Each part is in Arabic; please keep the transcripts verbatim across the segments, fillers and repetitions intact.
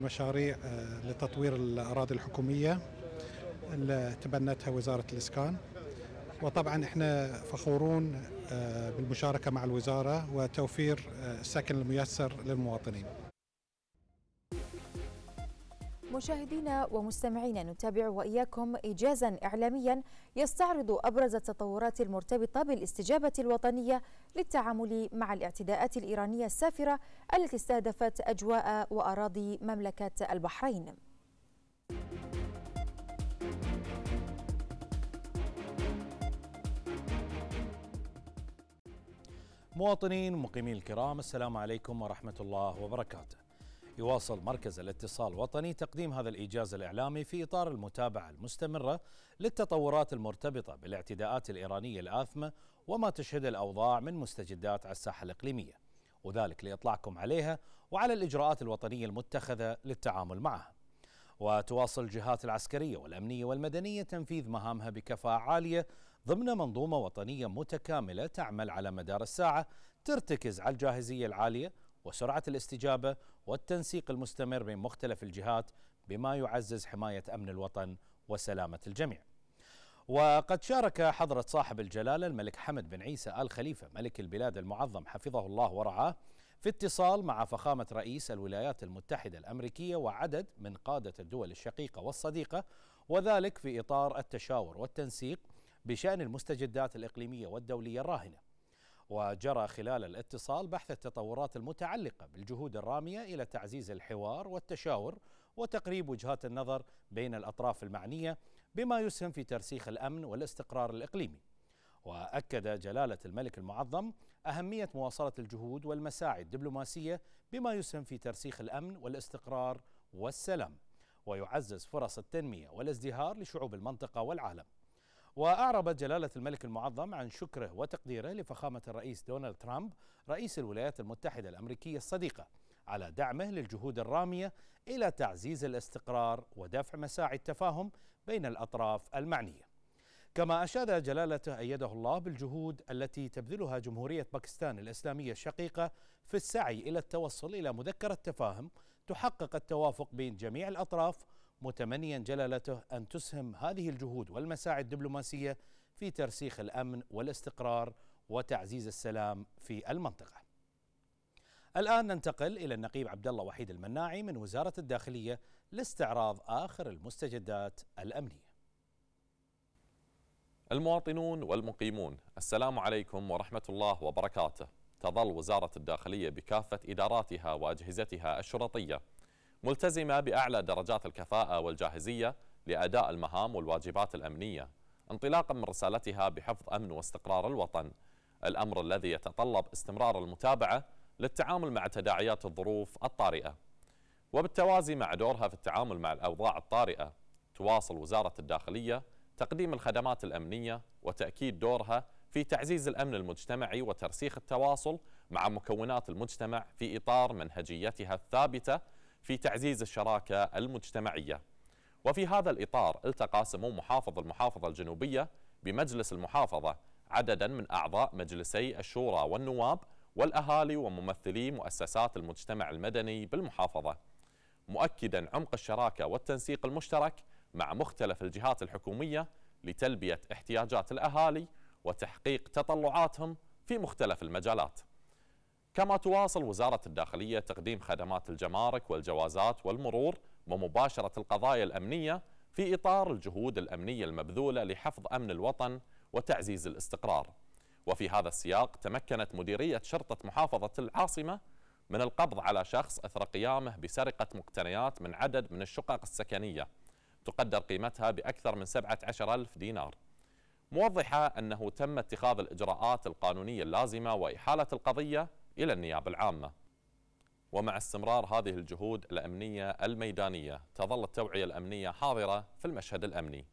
مشاريع لتطوير الأراضي الحكومية اللي تبنتها وزارة الإسكان، وطبعا احنا فخورون بالمشاركة مع الوزارة وتوفير السكن الميسر للمواطنين. مشاهدينا ومستمعينا، نتابع وإياكم إيجازا إعلاميا يستعرض أبرز التطورات المرتبطة بالاستجابة الوطنية للتعامل مع الاعتداءات الإيرانية السافرة التي استهدفت أجواء وأراضي مملكة البحرين. مواطنين ومقيمين الكرام، السلام عليكم ورحمة الله وبركاته. يواصل مركز الاتصال الوطني تقديم هذا الإيجاز الإعلامي في إطار المتابعة المستمرة للتطورات المرتبطة بالاعتداءات الإيرانية الآثمة وما تشهد الأوضاع من مستجدات على الساحة الإقليمية، وذلك لإطلاعكم عليها وعلى الإجراءات الوطنية المتخذة للتعامل معها. وتواصل الجهات العسكرية والأمنية والمدنية تنفيذ مهامها بكفاءة عالية ضمن منظومة وطنية متكاملة تعمل على مدار الساعة، ترتكز على الجاهزية العالية وسرعة الاستجابة والتنسيق المستمر بين مختلف الجهات بما يعزز حماية أمن الوطن وسلامة الجميع. وقد شارك حضرة صاحب الجلالة الملك حمد بن عيسى آل خليفة ملك البلاد المعظم حفظه الله ورعاه في اتصال مع فخامة رئيس الولايات المتحدة الأمريكية وعدد من قادة الدول الشقيقة والصديقة، وذلك في إطار التشاور والتنسيق بشأن المستجدات الإقليمية والدولية الراهنة. وجرى خلال الاتصال بحث التطورات المتعلقة بالجهود الرامية إلى تعزيز الحوار والتشاور وتقريب وجهات النظر بين الأطراف المعنية بما يسهم في ترسيخ الأمن والاستقرار الإقليمي. وأكد جلالة الملك المعظم أهمية مواصلة الجهود والمساعي الدبلوماسية بما يسهم في ترسيخ الأمن والاستقرار والسلام ويعزز فرص التنمية والازدهار لشعوب المنطقة والعالم. وأعرب جلالة الملك المعظم عن شكره وتقديره لفخامة الرئيس دونالد ترامب رئيس الولايات المتحدة الأمريكية الصديقة على دعمه للجهود الرامية إلى تعزيز الاستقرار ودفع مساعي التفاهم بين الأطراف المعنية. كما أشاد جلالته أيده الله بالجهود التي تبذلها جمهورية باكستان الإسلامية الشقيقة في السعي إلى التوصل إلى مذكرة تفاهم تحقق التوافق بين جميع الأطراف، متمنيا جلالته أن تسهم هذه الجهود والمساعي الدبلوماسية في ترسيخ الأمن والاستقرار وتعزيز السلام في المنطقة. الآن ننتقل إلى النقيب عبد الله وحيد المناعي من وزارة الداخلية لاستعراض آخر المستجدات الأمنية. المواطنون والمقيمون، السلام عليكم ورحمة الله وبركاته. تظل وزارة الداخلية بكافة إداراتها وأجهزتها الشرطية ملتزمة بأعلى درجات الكفاءة والجاهزية لأداء المهام والواجبات الأمنية، انطلاقا من رسالتها بحفظ أمن واستقرار الوطن، الأمر الذي يتطلب استمرار المتابعة للتعامل مع تداعيات الظروف الطارئة. وبالتوازي مع دورها في التعامل مع الأوضاع الطارئة، تواصل وزارة الداخلية تقديم الخدمات الأمنية وتأكيد دورها في تعزيز الأمن المجتمعي وترسيخ التواصل مع مكونات المجتمع في إطار منهجيتها الثابتة في تعزيز الشراكة المجتمعية. وفي هذا الإطار التقى سمو محافظ المحافظة الجنوبية بمجلس المحافظة عددا من أعضاء مجلسي الشورى والنواب والأهالي وممثلي مؤسسات المجتمع المدني بالمحافظة، مؤكدا عمق الشراكة والتنسيق المشترك مع مختلف الجهات الحكومية لتلبية احتياجات الأهالي وتحقيق تطلعاتهم في مختلف المجالات. كما تواصل وزارة الداخلية تقديم خدمات الجمارك والجوازات والمرور ومباشرة القضايا الأمنية في إطار الجهود الأمنية المبذولة لحفظ أمن الوطن وتعزيز الاستقرار. وفي هذا السياق تمكنت مديرية شرطة محافظة العاصمة من القبض على شخص أثر قيامه بسرقة مقتنيات من عدد من الشقق السكنية تقدر قيمتها بأكثر من سبعة عشر ألف دينار، موضحة أنه تم اتخاذ الإجراءات القانونية اللازمة وإحالة القضية إلى النيابة العامة. ومع استمرار هذه الجهود الأمنية الميدانية، تظل التوعية الأمنية حاضرة في المشهد الأمني،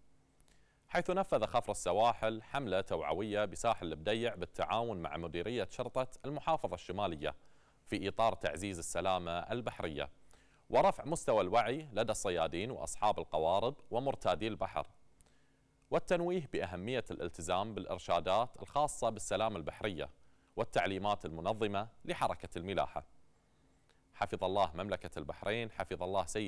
حيث نفذ خفر السواحل حملة توعوية بساحل البديع بالتعاون مع مديرية شرطة المحافظة الشمالية في إطار تعزيز السلامة البحرية ورفع مستوى الوعي لدى الصيادين وأصحاب القوارب ومرتادي البحر، والتنويه بأهمية الالتزام بالإرشادات الخاصة بالسلامة البحرية والتعليمات المنظمة لحركة الملاحة. حفظ الله مملكة البحرين، حفظ الله سيد